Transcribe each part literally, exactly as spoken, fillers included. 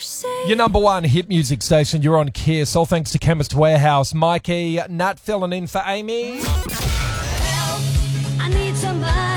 Your number one hit music station, you're on Kiss. All thanks to Chemist Warehouse. Mikey, Nat filling in for Amy. I need somebody.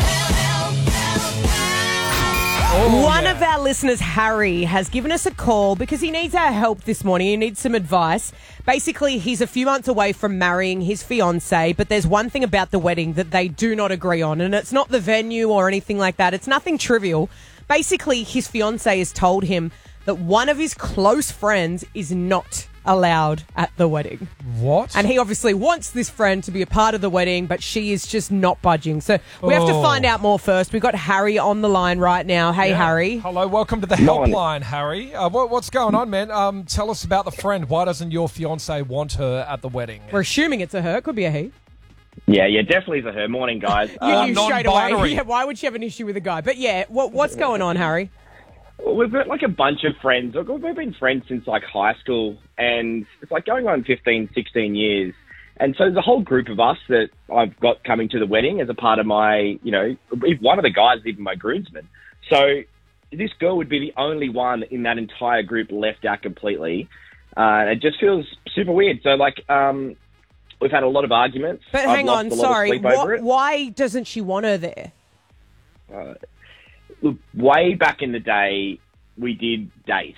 Oh, One yeah. of our listeners, Harry, has given us a call because he needs our help this morning. He needs some advice. Basically, he's a few months away from marrying his fiancée, but there's one thing about the wedding that they do not agree on, and it's not the venue or anything like that. It's nothing trivial. Basically, his fiancée has told him that one of his close friends is not allowed at the wedding. What? And he obviously wants this friend to be a part of the wedding, but she is just not budging. So we have to Oh. find out more first. We've got Harry on the line right now. Hey, Yeah. Harry. Hello, welcome to the Morning. helpline, Harry. Uh, what, what's going on, man? Um, tell us about the friend. Why doesn't your fiancé want her at the wedding? We're assuming it's a her. Could be a he. Yeah, yeah, definitely for her. Morning, guys. You Uh, knew straight away. non-binary. Yeah, why would she have an issue with a guy? But yeah, what, what's going on, Harry? We've got like a bunch of friends. Look, We've been friends since like high school, and it's like going on fifteen, sixteen years. And so there's a whole group of us that I've got coming to the wedding as a part of my, you know, if one of the guys is even my groomsman. So this girl would be the only one in that entire group left out completely. Uh, it just feels super weird. So like, um, we've had a lot of arguments. But I've hang lost on, a lot of sorry. sleep over What, it. why doesn't she want her there? Look, way back in the day, we did date,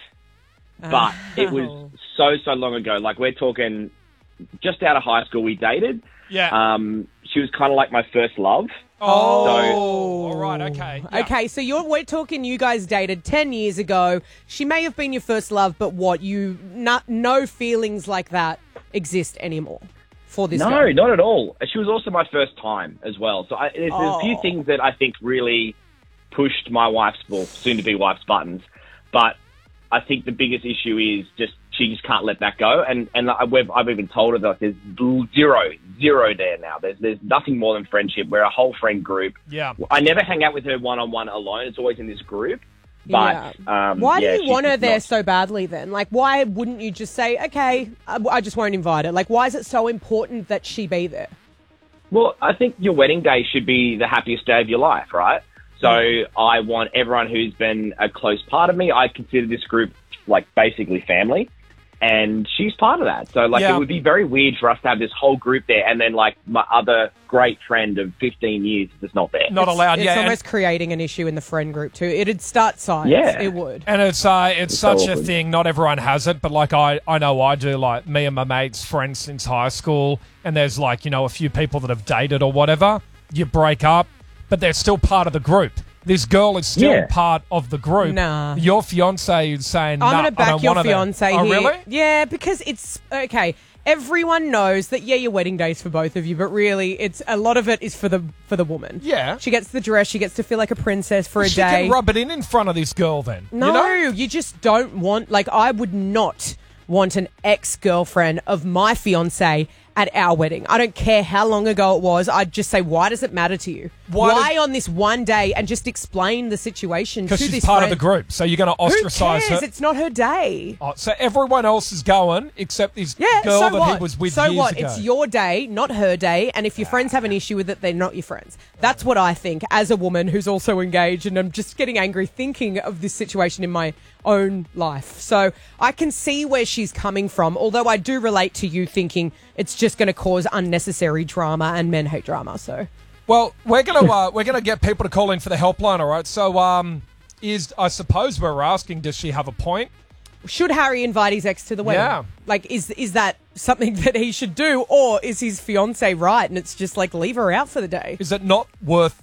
but it was Oh. so, so long ago. Like, we're talking just out of high school, we dated. Yeah. Um, she was kind of like my first love. oh, so- all right, okay. Yeah. Okay, so you're we're talking. You guys dated ten years ago. She may have been your first love, but what you not no feelings like that exist anymore for this No, girl. not at all. She was also my first time as well. So I, there's, there's a few Oh. things that I think really pushed my wife's, well, soon-to-be wife's buttons. But I think the biggest issue is just she just can't let that go. And and I- we've, I've even told her that there's zero, zero there now. There's there's nothing more than friendship. We're a whole friend group. Yeah. I never hang out with her one-on-one alone. It's always in this group. But Yeah. um, Why yeah, do you she's want her just there not- so badly then? Like, why wouldn't you just say, okay, I, I just won't invite her? Like, why is it so important that she be there? Well, I think your wedding day should be the happiest day of your life, right? So I want everyone who's been a close part of me. I consider this group like basically family, and she's part of that. So like Yeah. it would be very weird for us to have this whole group there, and then like my other great friend of fifteen years is just not there. Not allowed, It's yeah. and- almost creating an issue in the friend group too. It'd start sides. Yeah. It would. And it's uh, it's so such a awkward. thing. Not everyone has it, but like I, I know I do. Like me and my mates, friends since high school, and there's like you know a few people that have dated or whatever. You break up, but they're still part of the group. This girl is still Yeah. part of the group. Nah. Your fiance is saying, I'm nah, going to I back don't your want her there." fiance Oh, here. really? Yeah, because it's okay. Everyone knows that yeah, your wedding day's for both of you, but really, it's a lot of it is for the for the woman. Yeah. she gets the dress, she gets to feel like a princess for a She day. can rub it in in front of this girl then. no, You know? you just don't want. Like, I would not want an ex-girlfriend of my fiance at our wedding. I don't care how long ago it was. I'd just say, why does it matter to you? Why Why, does- on this one day, and just explain the situation to Because she's this part friend. of the group. So you're going to Who ostracize cares? her. It's not her day. Oh, so everyone else is going except this Yeah, girl so that what? he was with so years what? ago. It's your day, not her day. And if your friends have an issue with it, they're not your friends. That's what I think as a woman who's also engaged. And I'm just getting angry thinking of this situation in my own life. So I can see where she's coming from. Although I do relate to you thinking it's just going to cause unnecessary drama, and men hate drama. So Well, we're gonna uh, we're gonna get people to call in for the helpline, all right? So, um, is I suppose we're asking, does she have a point? should Harry invite his ex to the wedding? Yeah. Like, is is that something that he should do, or is his fiance right? And it's just like leave her out for the day. Is it not worth